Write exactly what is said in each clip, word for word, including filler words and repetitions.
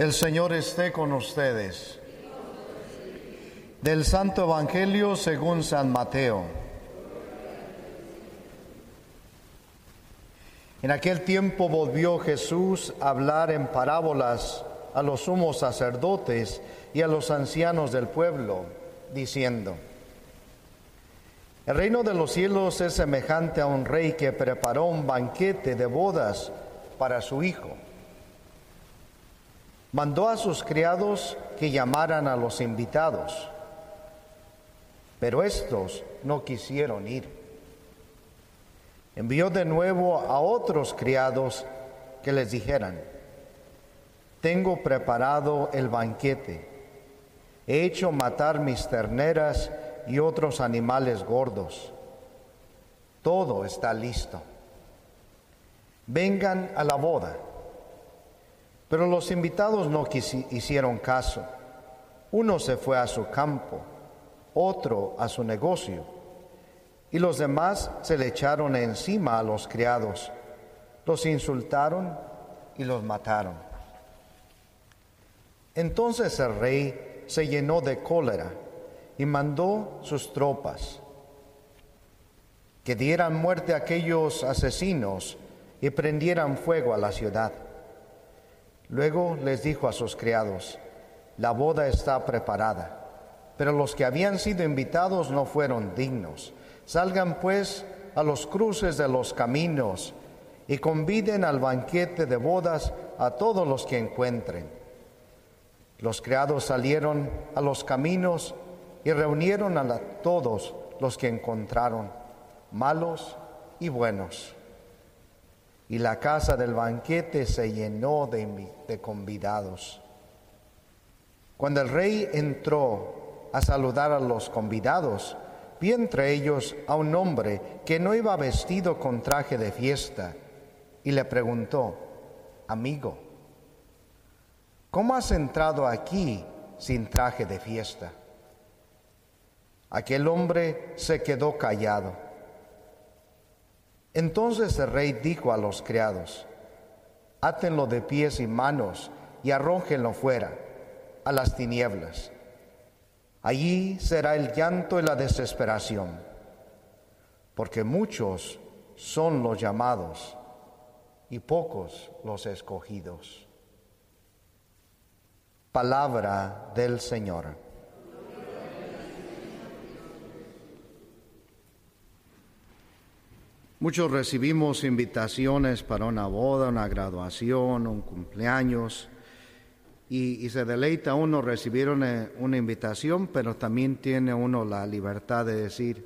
El Señor esté con ustedes. Del Santo Evangelio según San Mateo. En aquel tiempo volvió Jesús a hablar en parábolas a los sumos sacerdotes y a los ancianos del pueblo, diciendo: El reino de los cielos es semejante a un rey que preparó un banquete de bodas para su hijo. Mandó a sus criados que llamaran a los invitados, pero estos no quisieron ir. Envió de nuevo a otros criados que les dijeran: Tengo preparado el banquete, he hecho matar mis terneras y otros animales gordos. Todo está listo. Vengan a la boda. Pero los invitados no quisi- hicieron caso. Uno se fue a su campo, otro a su negocio, y los demás se le echaron encima a los criados, los insultaron y los mataron. Entonces el rey se llenó de cólera y mandó sus tropas que dieran muerte a aquellos asesinos y prendieran fuego a la ciudad. Luego les dijo a sus criados: La boda está preparada, pero los que habían sido invitados no fueron dignos. Salgan pues a los cruces de los caminos y conviden al banquete de bodas a todos los que encuentren. Los criados salieron a los caminos y reunieron a la, todos los que encontraron, malos y buenos. Y la casa del banquete se llenó de, de convidados. Cuando el rey entró a saludar a los convidados, vi entre ellos a un hombre que no iba vestido con traje de fiesta, y le preguntó: Amigo, ¿cómo has entrado aquí sin traje de fiesta? Aquel hombre se quedó callado. Entonces el rey dijo a los criados: Átenlo de pies y manos y arrójenlo fuera, a las tinieblas. Allí será el llanto y la desesperación, porque muchos son los llamados y pocos los escogidos. Palabra del Señor. Muchos recibimos invitaciones para una boda, una graduación, un cumpleaños, y, y se deleita uno recibir una, una invitación, pero también tiene uno la libertad de decir: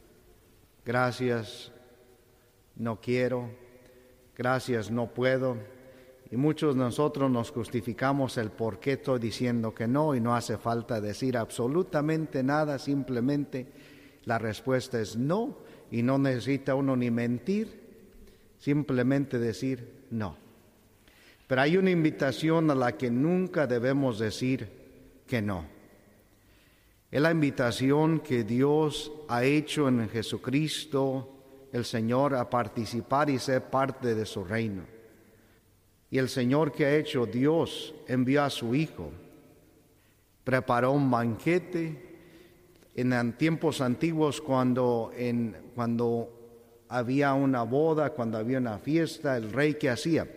gracias, no quiero, gracias, no puedo. Y muchos de nosotros nos justificamos el por qué estoy diciendo que no, y no hace falta decir absolutamente nada, simplemente la respuesta es no. Y no necesita uno ni mentir, simplemente decir no. Pero hay una invitación a la que nunca debemos decir que no. Es la invitación que Dios ha hecho en Jesucristo, el Señor, a participar y ser parte de su reino. Y el Señor que ha hecho Dios envió a su Hijo, preparó un banquete. En tiempos antiguos, cuando, en, cuando había una boda, cuando había una fiesta, el rey, ¿qué hacía?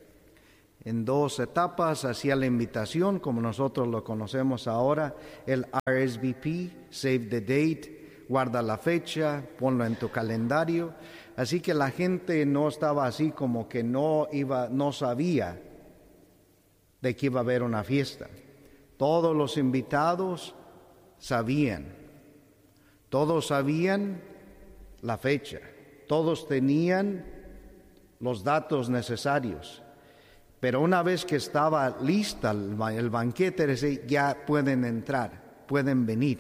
En dos etapas hacía la invitación, como nosotros lo conocemos ahora, el R S V P, Save the Date, guarda la fecha, ponlo en tu calendario. Así que la gente no estaba así como que no iba, no sabía de que iba a haber una fiesta. Todos los invitados sabían. Todos sabían la fecha, todos tenían los datos necesarios, pero una vez que estaba lista el banquete, decía, ya pueden entrar, pueden venir.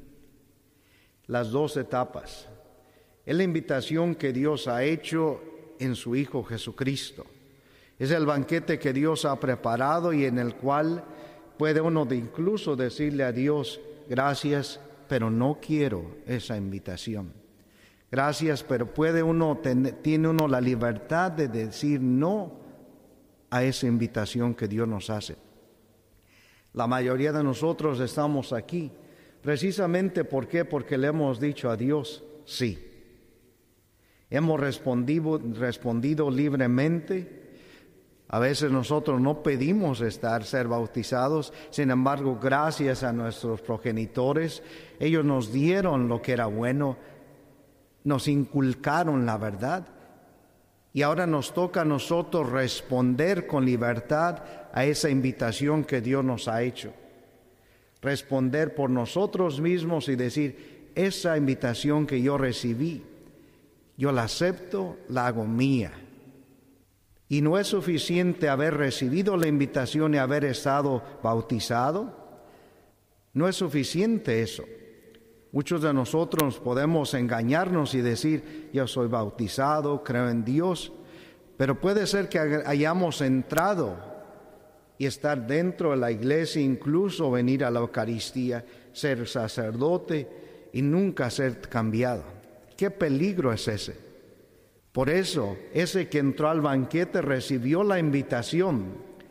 Las dos etapas. Es la invitación que Dios ha hecho en su Hijo Jesucristo. Es el banquete que Dios ha preparado y en el cual puede uno de incluso decirle a Dios: gracias, pero no quiero esa invitación. Gracias, pero puede uno ten, tiene uno la libertad de decir no a esa invitación que Dios nos hace. La mayoría de nosotros estamos aquí precisamente ¿por qué? Porque le hemos dicho a Dios sí. Hemos respondido, respondido libremente. A veces nosotros no pedimos estar, ser bautizados, sin embargo, gracias a nuestros progenitores, ellos nos dieron lo que era bueno, nos inculcaron la verdad, y ahora nos toca a nosotros responder con libertad a esa invitación que Dios nos ha hecho. Responder por nosotros mismos y decir, esa invitación que yo recibí, yo la acepto, la hago mía. Y no es suficiente haber recibido la invitación y haber estado bautizado. No es suficiente eso. Muchos de nosotros podemos engañarnos y decir, yo soy bautizado, creo en Dios, pero puede ser que hayamos entrado y estar dentro de la iglesia, incluso venir a la Eucaristía, ser sacerdote y nunca ser cambiado. ¿Qué peligro es ese? Por eso, ese que entró al banquete recibió la invitación,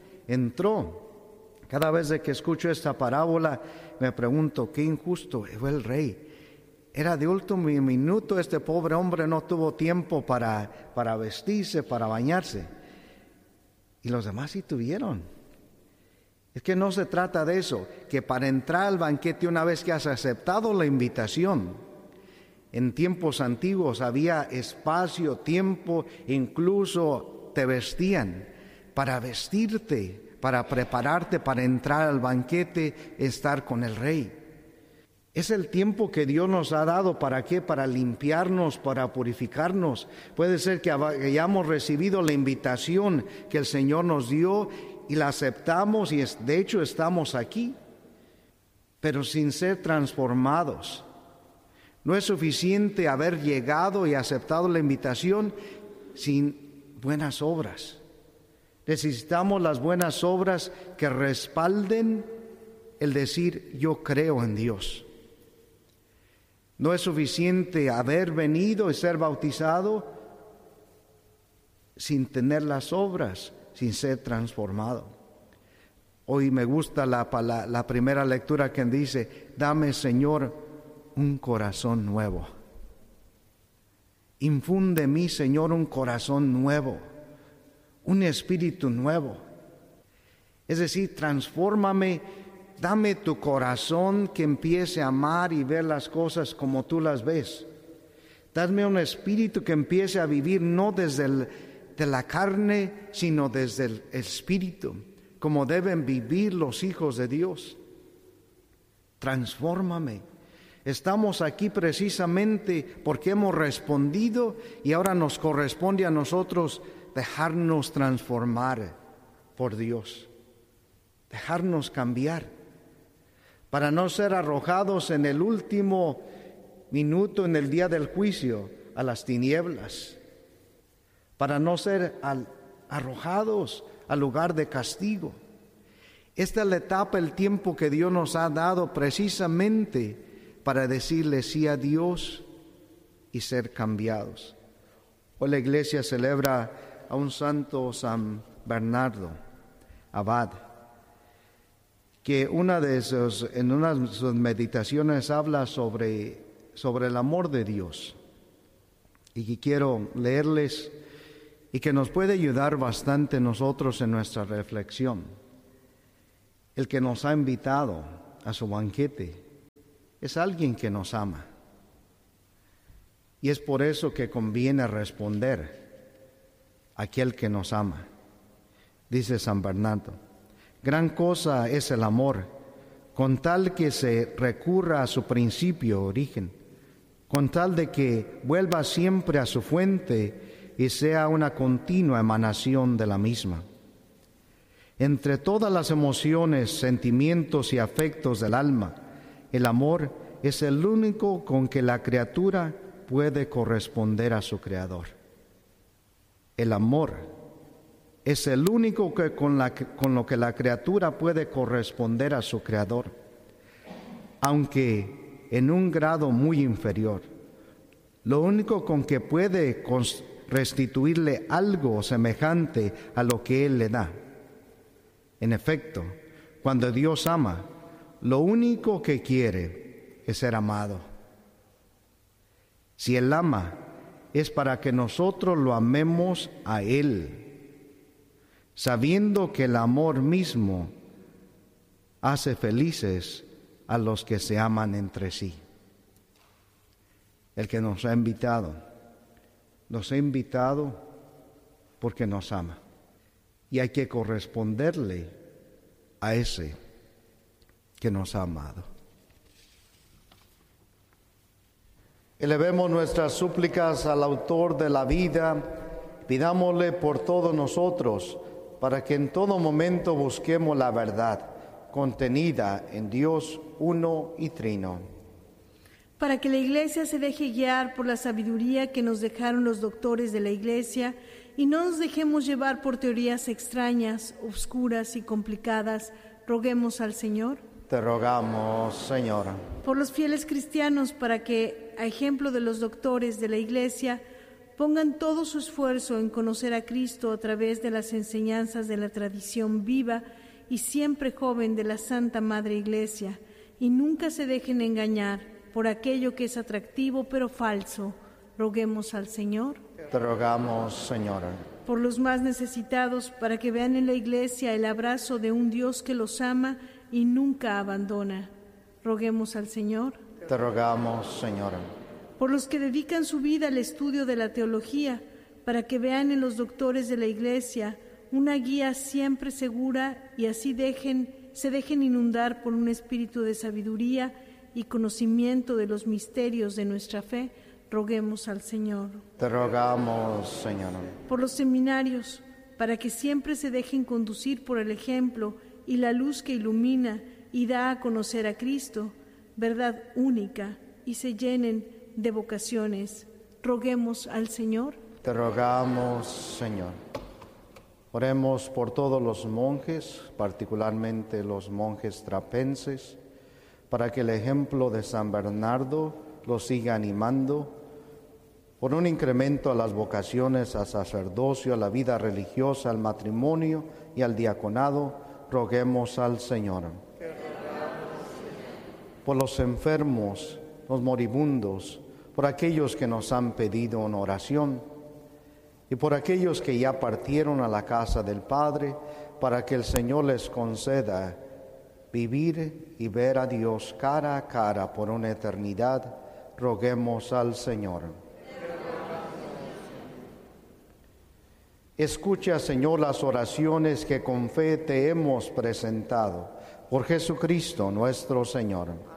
entró. Cada vez que escucho esta parábola me pregunto, qué injusto fue el rey. Era de último minuto, este pobre hombre no tuvo tiempo para, para vestirse, para bañarse. Y los demás sí tuvieron. Es que no se trata de eso, que para entrar al banquete una vez que has aceptado la invitación, en tiempos antiguos había espacio, tiempo, incluso te vestían para vestirte, para prepararte para entrar al banquete, estar con el rey. Es el tiempo que Dios nos ha dado, ¿para qué? Para limpiarnos, para purificarnos. Puede ser que hayamos recibido la invitación que el Señor nos dio y la aceptamos y de hecho estamos aquí, pero sin ser transformados. No es suficiente haber llegado y aceptado la invitación sin buenas obras. Necesitamos las buenas obras que respalden el decir yo creo en Dios. No es suficiente haber venido y ser bautizado sin tener las obras, sin ser transformado. Hoy me gusta la, la, la primera lectura que dice, dame Señor un corazón nuevo. Infunde en mí, Señor, un corazón nuevo, un espíritu nuevo. Es decir, transfórmame, dame tu corazón que empiece a amar y ver las cosas como tú las ves. Dame un espíritu que empiece a vivir no desde el, de la carne, sino desde el espíritu, como deben vivir los hijos de Dios. Transfórmame. Estamos aquí precisamente porque hemos respondido y ahora nos corresponde a nosotros dejarnos transformar por Dios, dejarnos cambiar, para no ser arrojados en el último minuto, en el día del juicio, a las tinieblas, para no ser al, arrojados al lugar de castigo. Esta es la etapa, el tiempo que Dios nos ha dado precisamente para decirle sí a Dios y ser cambiados. Hoy la iglesia celebra a un santo San Bernardo, abad, que una de sus, en una de sus meditaciones habla sobre, sobre el amor de Dios, y que quiero leerles y que nos puede ayudar bastante nosotros en nuestra reflexión. El que nos ha invitado a su banquete es alguien que nos ama. Y es por eso que conviene responder a aquel que nos ama. Dice San Bernardo, gran cosa es el amor, con tal que se recurra a su principio, origen, con tal de que vuelva siempre a su fuente y sea una continua emanación de la misma. Entre todas las emociones, sentimientos y afectos del alma, el amor es el único con que la criatura puede corresponder a su Creador. El amor es el único que con, la, con lo que la criatura puede corresponder a su Creador, aunque en un grado muy inferior. Lo único con que puede restituirle algo semejante a lo que Él le da. En efecto, Cuando Dios ama, lo único que quiere es ser amado. Si Él ama, es para que nosotros lo amemos a Él, sabiendo que el amor mismo hace felices a los que se aman entre sí. El que nos ha invitado, nos ha invitado porque nos ama. Y hay que corresponderle a ese que nos ha amado. Elevemos nuestras súplicas al autor de la vida, pidámosle por todos nosotros, para que en todo momento busquemos la verdad contenida en Dios uno y trino. Para que la Iglesia se deje guiar por la sabiduría que nos dejaron los doctores de la Iglesia y no nos dejemos llevar por teorías extrañas, oscuras y complicadas, roguemos al Señor. Te rogamos, Señora. Por los fieles cristianos, para que, a ejemplo de los doctores de la Iglesia, pongan todo su esfuerzo en conocer a Cristo a través de las enseñanzas de la tradición viva y siempre joven de la Santa Madre Iglesia, y nunca se dejen engañar por aquello que es atractivo pero falso, roguemos al Señor. Te rogamos, Señora. Por los más necesitados, para que vean en la Iglesia el abrazo de un Dios que los ama y nunca abandona, roguemos al Señor. Te rogamos, Señora. Por los que dedican su vida al estudio de la teología, para que vean en los doctores de la Iglesia una guía siempre segura y así dejen, se dejen inundar por un espíritu de sabiduría y conocimiento de los misterios de nuestra fe, roguemos al Señor. Te rogamos, Señora. Por los seminarios, para que siempre se dejen conducir por el ejemplo y la luz que ilumina y da a conocer a Cristo, verdad única, y se llenen de vocaciones, roguemos al Señor. Te rogamos, Señor. Oremos por todos los monjes, particularmente los monjes trapenses, para que el ejemplo de San Bernardo los siga animando, por un incremento a las vocaciones al sacerdocio, a la vida religiosa, al matrimonio y al diaconado, roguemos al Señor. Por los enfermos, los moribundos, por aquellos que nos han pedido una oración, y por aquellos que ya partieron a la casa del Padre, para que el Señor les conceda vivir y ver a Dios cara a cara por una eternidad, roguemos al Señor. Escucha, Señor, las oraciones que con fe te hemos presentado. Por Jesucristo nuestro Señor.